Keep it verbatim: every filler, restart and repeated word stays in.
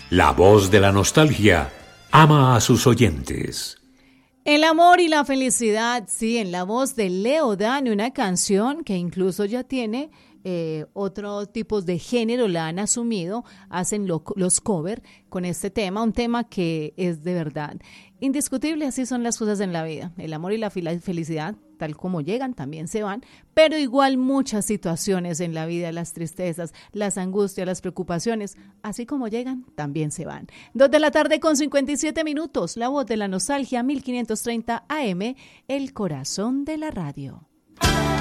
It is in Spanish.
La voz de la nostalgia ama a sus oyentes. El amor y la felicidad, sí, en la voz de Leo Dan, una canción que incluso ya tiene eh, otros tipos de género, la han asumido, hacen lo, los cover con este tema, un tema que es de verdad indiscutible. Así son las cosas en la vida, el amor y la felicidad, tal como llegan, también se van, pero igual muchas situaciones en la vida, las tristezas, las angustias, las preocupaciones, así como llegan, también se van. Dos de la tarde con cincuenta y siete minutos, la voz de la nostalgia, mil quinientos treinta A M, el corazón de la radio.